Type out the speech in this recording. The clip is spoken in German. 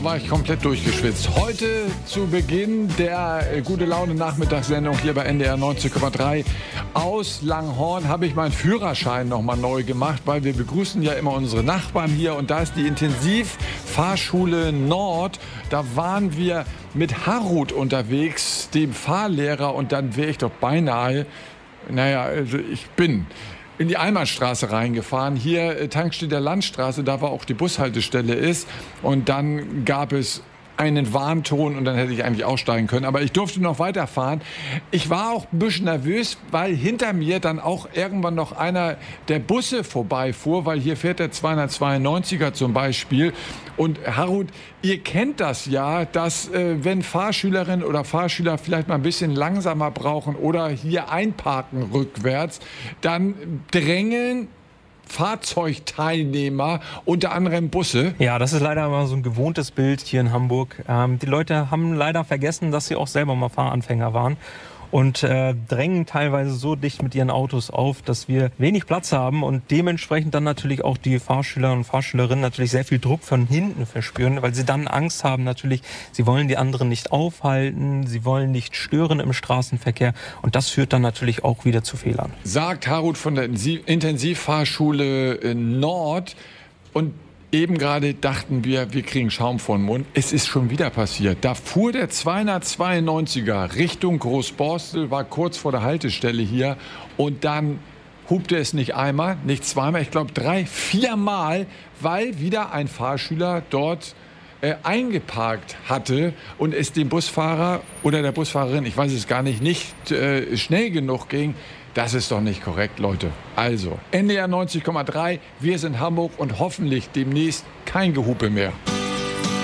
Da war ich komplett durchgeschwitzt. Heute zu Beginn der gute Laune Nachmittagssendung hier bei NDR 90,3 aus Langhorn habe ich meinen Führerschein nochmal neu gemacht, weil wir begrüßen ja immer unsere Nachbarn hier und da ist die Intensivfahrschule Nord. Da waren wir mit Harut unterwegs, dem Fahrlehrer, und dann wäre ich doch beinahe, also ich bin in die Einbahnstraße reingefahren. Hier Tankstelle der Landstraße, da war auch die Bushaltestelle ist. Und dann gab es einen Warnton und dann hätte ich eigentlich aussteigen können. Aber ich durfte noch weiterfahren. Ich war auch ein bisschen nervös, weil hinter mir dann auch irgendwann noch einer der Busse vorbeifuhr, weil hier fährt der 292er zum Beispiel. Und Harut, ihr kennt das ja, dass wenn Fahrschülerinnen oder Fahrschüler vielleicht mal ein bisschen langsamer brauchen oder hier einparken rückwärts, dann drängeln Fahrzeugteilnehmer, unter anderem Busse. Ja, das ist leider immer so ein gewohntes Bild hier in Hamburg. Die Leute haben leider vergessen, dass sie auch selber mal Fahranfänger waren und drängen teilweise so dicht mit ihren Autos auf, dass wir wenig Platz haben und dementsprechend dann natürlich auch die Fahrschüler und Fahrschülerinnen natürlich sehr viel Druck von hinten verspüren, weil sie dann Angst haben natürlich, sie wollen die anderen nicht aufhalten, sie wollen nicht stören im Straßenverkehr und das führt dann natürlich auch wieder zu Fehlern. Sagt Harut von der Intensivfahrschule Nord. Und eben gerade dachten wir kriegen Schaum vor den Mund. Es ist schon wieder passiert. Da fuhr der 292er Richtung Großborstel, war kurz vor der Haltestelle hier. Und dann hupte es nicht einmal, nicht zweimal, ich glaube 3, 4 Mal, weil wieder ein Fahrschüler dort eingeparkt hatte und es dem Busfahrer oder der Busfahrerin, ich weiß es gar nicht, schnell genug ging. Das ist doch nicht korrekt, Leute. Also, NDR 90,3, wir sind Hamburg und hoffentlich demnächst kein Gehupe mehr.